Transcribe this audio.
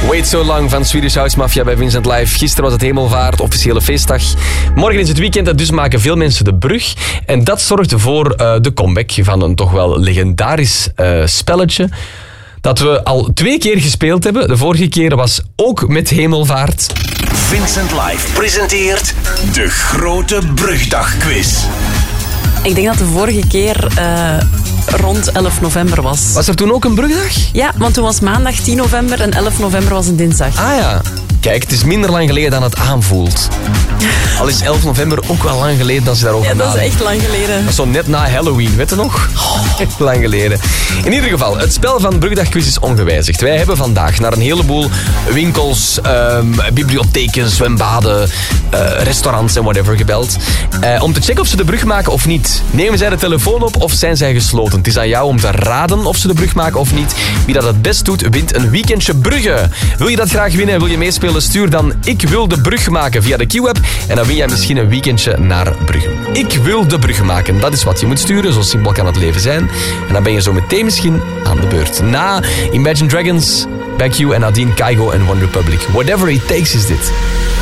Wait So Long van Swedish House Mafia bij Vincent Live. Gisteren was het Hemelvaart, officiële feestdag. Morgen is het weekend en dus maken veel mensen de brug. En dat zorgt voor de comeback van een toch wel legendarisch spelletje dat we al 2 keer gespeeld hebben. De vorige keer was ook met Hemelvaart. Vincent Live presenteert de Grote Brugdagquiz. Ik denk dat de vorige keer rond 11 november was. Was er toen ook een brugdag? Ja, want toen was maandag 10 november en 11 november was een dinsdag. Ah ja. Kijk, het is minder lang geleden dan het aanvoelt. Al is 11 november ook wel lang geleden dat ze daarover nadenken. Ja, dat is echt lang geleden. Dat is zo net na Halloween, weet je nog? Echt lang geleden. In ieder geval, het spel van Brugdagquiz is ongewijzigd. Wij hebben vandaag naar een heleboel winkels, bibliotheken, zwembaden, restaurants en whatever gebeld. Om te checken of ze de brug maken of niet. Nemen zij de telefoon op of zijn zij gesloten? Het is aan jou om te raden of ze de brug maken of niet. Wie dat het best doet, wint een weekendje Brugge. Wil je dat graag winnen en wil je meespelen? Stuur dan Ik wil de brug maken via de Q-app en dan win jij misschien een weekendje naar Brugge. Ik wil de brug maken, dat is wat je moet sturen. Zo simpel kan het leven zijn. En dan ben je zo meteen misschien aan de beurt. Na Imagine Dragons, Back You en nadien Kygo en One Republic. Whatever it takes is dit.